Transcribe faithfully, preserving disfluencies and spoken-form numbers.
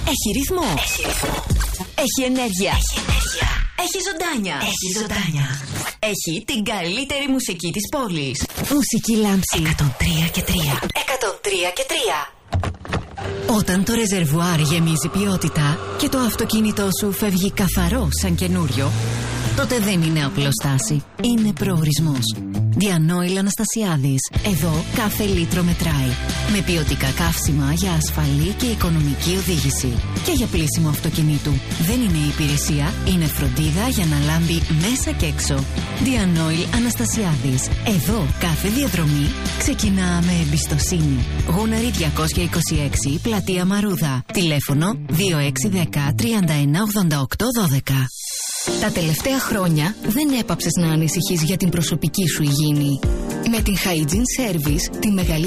Έχει ρυθμό. Έχει ρυθμό. Έχει ενέργεια. Έχει ενέργεια. Έχει ζωντάνια. Έχει ζωντάνια. Έχει την καλύτερη μουσική της πόλης. Μουσική Λάμψη εκατόν τρία και τρία. εκατόν τρία και τρία. Όταν το ρεζερβουάρ γεμίζει ποιότητα και το αυτοκίνητό σου φεύγει καθαρό σαν καινούριο, τότε δεν είναι απλοστάση, είναι προορισμός. Διανόηλ Αναστασιάδης. Εδώ κάθε λίτρο μετράει. Με ποιοτικά καύσιμα για ασφαλή και οικονομική οδήγηση. Και για πλύσιμο αυτοκινήτου. Δεν είναι υπηρεσία, είναι φροντίδα για να λάμπει μέσα και έξω. Διανόηλ Αναστασιάδης. Εδώ κάθε διαδρομή ξεκινά με εμπιστοσύνη. Γούναρη διακόσια είκοσι έξι, Πλατεία Μαρούδα. Τηλέφωνο δύο έξι ένα μηδέν τρία ένα ογδόντα οκτώ δώδεκα. Τα τελευταία χρόνια δεν έπαψες να ανησυχείς για την προσωπική σου υγιεινή. Με την Hygiene Service, τη μεγαλύτερη